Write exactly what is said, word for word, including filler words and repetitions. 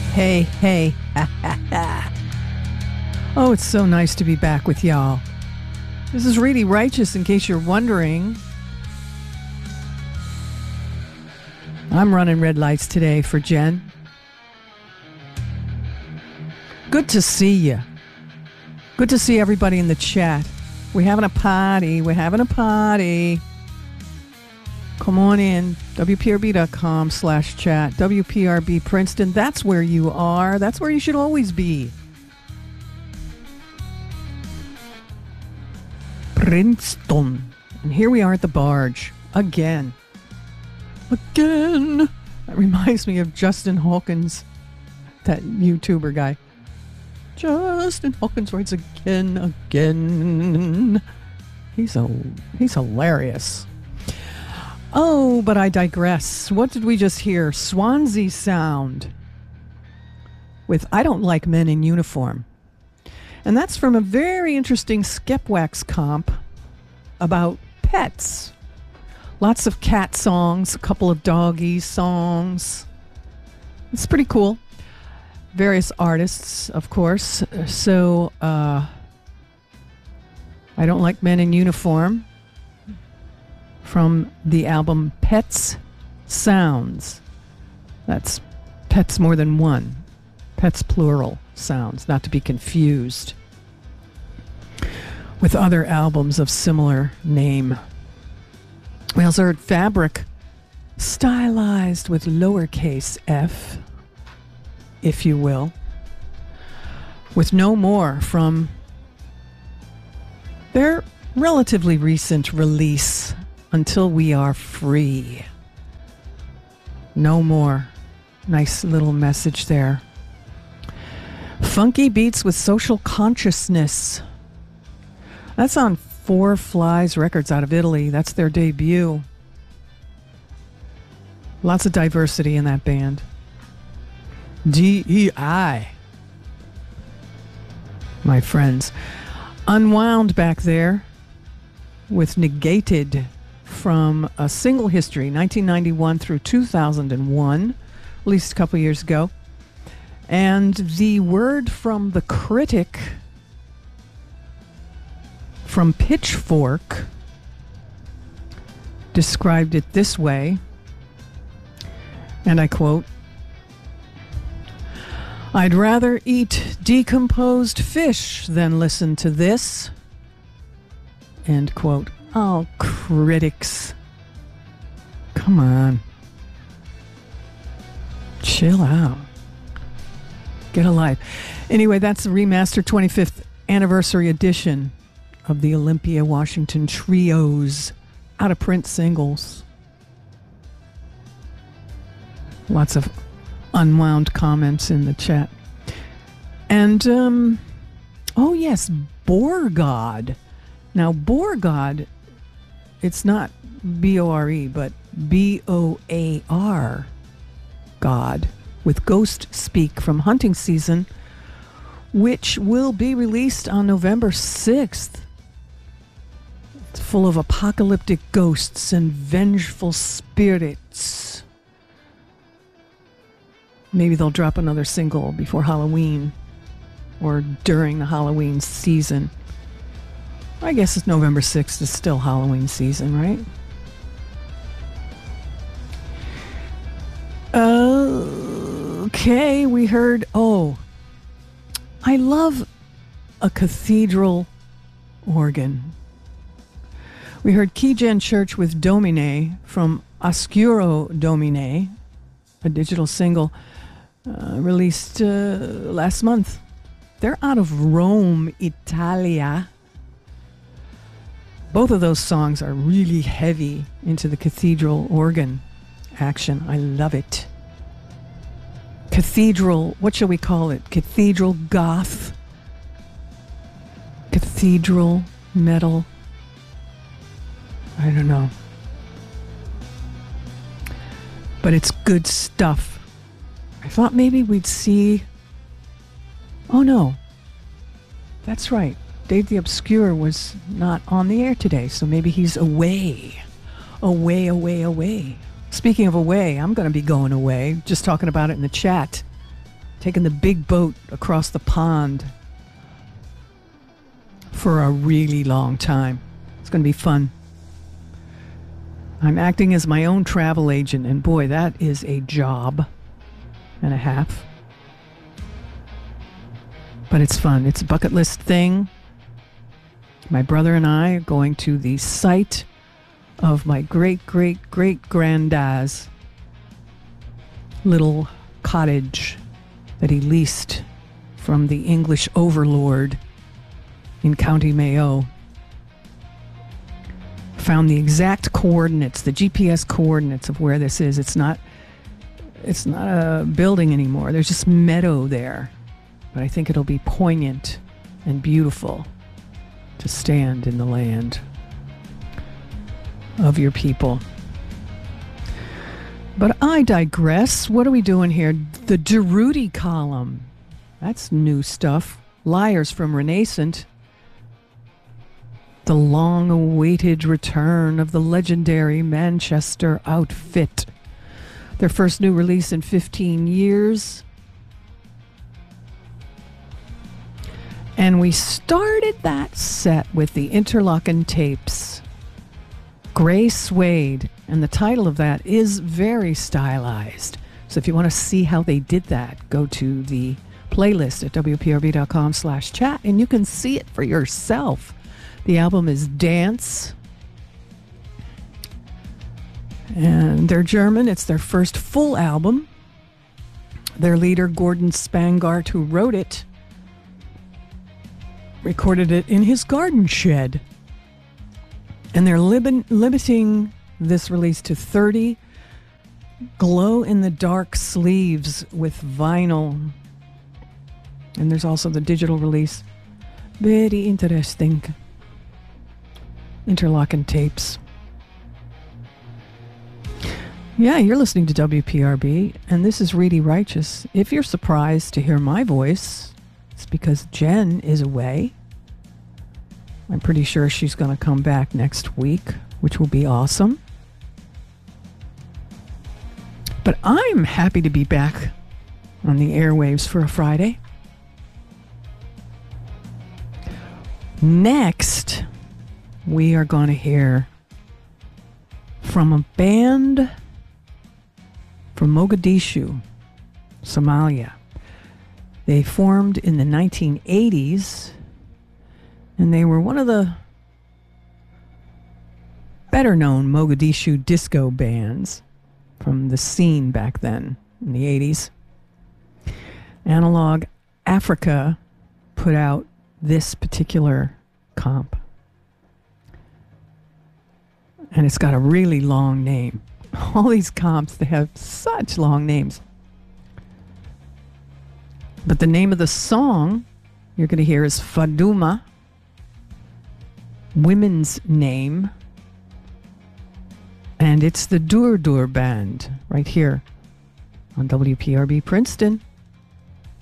Hey, hey. Oh, it's so nice to be back with y'all. This is Really Righteous, in case you're wondering. I'm running red lights today for Jen. Good to see you. Good to see everybody in the chat. We're having a party. We're having a party. Come on in. W P R B dot com slash chat. W P R B Princeton. That's where you are. That's where you should always be. Princeton. And here we are at the barge. Again. Again. That reminds me of Justin Hawkins. That YouTuber guy. Justin Hawkins writes again, again. He's a, he's hilarious. Oh, but I digress. What did we just hear? Swansea Sound with I Don't Like Men in Uniform. And that's from a very interesting Skepwax comp about pets. Lots of cat songs, a couple of doggy songs. It's pretty cool. Various artists, of course. So, uh, I Don't Like Men in Uniform from the album Pets Sounds. That's pets more than one. Pets plural sounds, not to be confused with other albums of similar name. We also heard Fabric, stylized with lowercase f, if you will, with No More from their relatively recent release, Until We Are Free. No More. Nice little message there. Funky Beats with Social Consciousness. That's on Four Flies Records out of Italy. That's their debut. Lots of diversity in that band. D E I. My friends. Unwound back there with Negated from a Single History, nineteen ninety-one through two thousand one, released a couple years ago. And the word from the critic from Pitchfork described it this way, and I quote, "I'd rather eat decomposed fish than listen to this." End quote. Oh, critics. Come on. Chill out. Get a life. Anyway, that's the remastered twenty-fifth anniversary edition of the Olympia Washington Trios out of print singles. Lots of unwound comments in the chat. And, um, oh yes, Borgod. Now, Borgod, it's not B O R E, but B O A R, God, with Ghost Speak from Hunting Season, which will be released on November sixth. It's full of apocalyptic ghosts and vengeful spirits. Maybe they'll drop another single before Halloween or during the Halloween season. I guess it's November sixth is still Halloween season, right? Okay, we heard, oh, I love a cathedral organ. We heard Keygen Church with Domine from Oscuro Domine, a digital single uh, released uh, last month. They're out of Rome, Italia. Both of those songs are really heavy into the cathedral organ action. I love it. Cathedral, what shall we call it? Cathedral goth? Cathedral metal? I don't know. But it's good stuff. I thought maybe we'd see... Oh no. That's right. Dave the Obscure was not on the air today, so maybe he's away. Away, away, away. Speaking of away, I'm going to be going away. Just talking about it in the chat. taking the big boat across the pond for a really long time. It's going to be fun. I'm acting as my own travel agent, and boy, that is a job and a half. But it's fun. It's a bucket list thing. My brother and I are going to the site of my great-great-great-granddad's little cottage that he leased from the English overlord in County Mayo. Found the exact coordinates, the G P S coordinates of where this is. It's not it's not a building anymore. There's just meadow there. But I think it'll be poignant and beautiful to stand in the land of your people. But I digress. What are we doing here? The Durruti column. That's new stuff. Liars from Renascent. The long-awaited return of the legendary Manchester outfit. Their first new release in fifteen years. And we started that set with the Interlochen Tapes. Gray Suede. And the title of that is very stylized. So if you want to see how they did that, go to the playlist at W P R B dot com slash chat and you can see it for yourself. The album is Dance. And they're German. It's their first full album. Their leader, Gordon Spangart, who wrote it, recorded it in his garden shed. And they're lim- limiting this release to thirty glow-in-the-dark sleeves with vinyl. And there's also the digital release. Very interesting. Interlochen Tapes. Yeah, you're listening to W P R B, and this is Reedy Righteous. If you're surprised to hear my voice, it's because Jen is away. I'm pretty sure she's going to come back next week, which will be awesome. But I'm happy to be back on the airwaves for a Friday. Next, we are going to hear from a band from Mogadishu, Somalia. They formed in the nineteen eighties, and they were one of the better-known Mogadishu disco bands from the scene back then in the eighties. Analog Africa put out this particular comp. And it's got a really long name. All these comps, they have such long names. But the name of the song you're going to hear is Faduma, women's name. And it's the Dur Dur Band right here on W P R B Princeton.